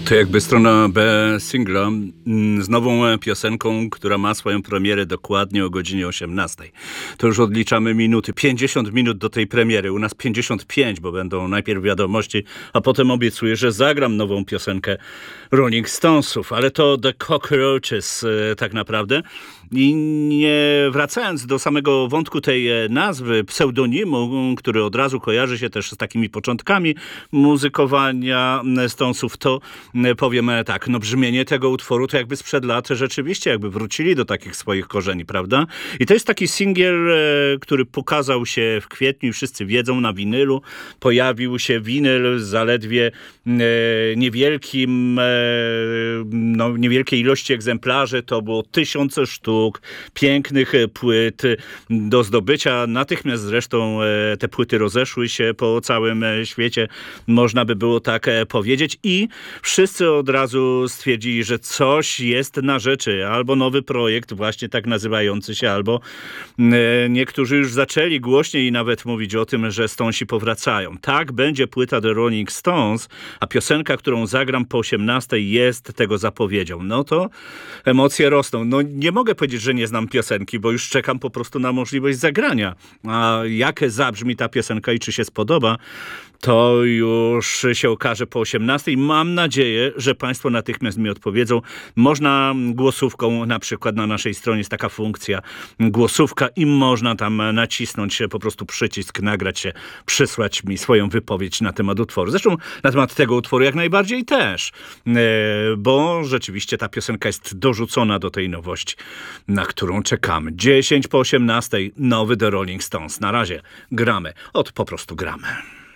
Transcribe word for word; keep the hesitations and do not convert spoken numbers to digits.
To jakby strona B singla z nową piosenką, która ma swoją premierę dokładnie o godzinie osiemnastej. To już odliczamy minuty. pięćdziesiąt minut do tej premiery. U nas pięćdziesiąt pięć, bo będą najpierw wiadomości, a potem obiecuję, że zagram nową piosenkę Rolling Stonesów. Ale to The Cockroaches tak naprawdę. I nie wracając do samego wątku tej nazwy, pseudonimu, który od razu kojarzy się też z takimi początkami muzykowania Stonesów, to powiem tak, no brzmienie tego utworu to jakby sprzed lat rzeczywiście jakby wrócili do takich swoich korzeni, prawda? I to jest taki singiel, który pokazał się w kwietniu i wszyscy wiedzą, na winylu. Pojawił się winyl zaledwie niewielkim, no niewielkiej ilości egzemplarzy, to było tysiące sztuk pięknych płyt do zdobycia. Natychmiast zresztą te płyty rozeszły się po całym świecie, można by było tak powiedzieć. I wszyscy od razu stwierdzili, że coś jest na rzeczy. Albo nowy projekt, właśnie tak nazywający się, albo niektórzy już zaczęli głośniej nawet mówić o tym, że Stonesi powracają. Tak, będzie płyta The Rolling Stones, a piosenka, którą zagram po osiemnastej jest tego zapowiedzią. No to emocje rosną. No nie mogę powiedzieć, że nie znam piosenki, bo już czekam po prostu na możliwość zagrania. A jak zabrzmi ta piosenka i czy się spodoba, to już się okaże po osiemnastej. Mam nadzieję, że państwo natychmiast mi odpowiedzą. Można głosówką, na przykład na naszej stronie jest taka funkcja głosówka i można tam nacisnąć po prostu przycisk, nagrać się, przysłać mi swoją wypowiedź na temat utworu. Zresztą na temat tego utworu jak najbardziej też, bo rzeczywiście ta piosenka jest dorzucona do tej nowości, na którą czekamy. dziesięć po osiemnastej, nowy The Rolling Stones. Na razie gramy. Od po prostu gramy.